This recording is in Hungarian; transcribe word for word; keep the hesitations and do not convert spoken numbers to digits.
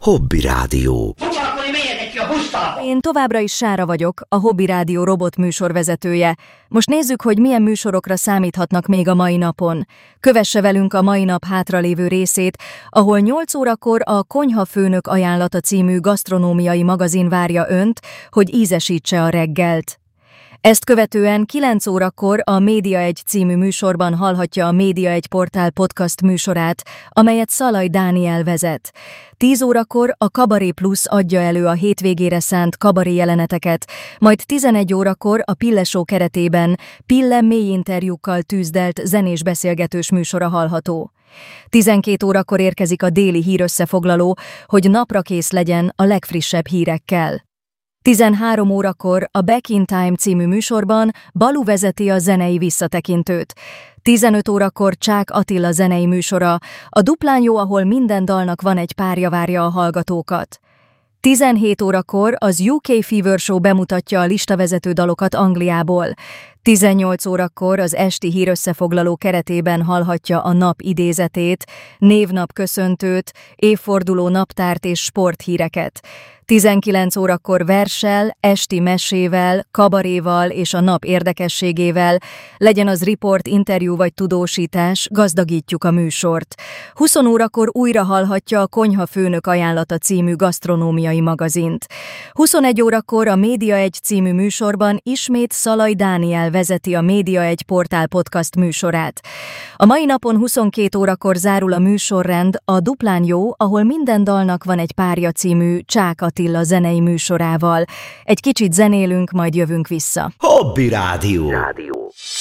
Hobby Rádió. Én továbbra is Sára vagyok, a Hobby Rádió robot műsorvezetője. Most nézzük, hogy milyen műsorokra számíthatnak még a mai napon. Kövesse velünk a mai nap hátralévő részét, ahol nyolc órakor a Konyhafőnök ajánlata című gasztronómiai magazin várja önt, hogy ízesítse a reggelt. Ezt követően kilenc órakor a Média egy című műsorban hallhatja a Média egy portál podcast műsorát, amelyet Szalai Dániel vezet. tíz órakor a Kabaré Plus adja elő a hétvégére szánt kabaré jeleneteket, majd tizenegy órakor a Pille Show keretében Pille mély interjúkkal tűzdelt zenés beszélgetős műsora hallható. tizenkét órakor érkezik a déli hírösszefoglaló, hogy naprakész legyen a legfrissebb hírekkel. tizenhárom órakor a Back in Time című műsorban Balú vezeti a zenei visszatekintőt. tizenöt órakor Csák Attila zenei műsora, a Duplán jó, ahol minden dalnak van egy párja, várja a hallgatókat. tizenhét órakor az U K Fever Show bemutatja a listavezető dalokat Angliából. tizennyolc órakor az esti hírösszefoglaló keretében hallhatja a nap idézetét, névnap köszöntőt, évforduló naptárt és sporthíreket. tizenkilenc órakor verssel, esti mesével, kabaréval és a nap érdekességével, legyen az riport, interjú vagy tudósítás, gazdagítjuk a műsort. húsz órakor újra hallhatja a Konyhafőnök ajánlata című gasztronómiai magazint. huszonegy órakor a Média egy című műsorban ismét Szalai Dániel vezeti a Média egy portál podcast műsorát. A mai napon huszonkét órakor zárul a műsorrend a Duplán jó, ahol minden dalnak van egy párja című Csák Attila zenei műsorával. Egy kicsit zenélünk, majd jövünk vissza. Hobby Rádió. Rádió.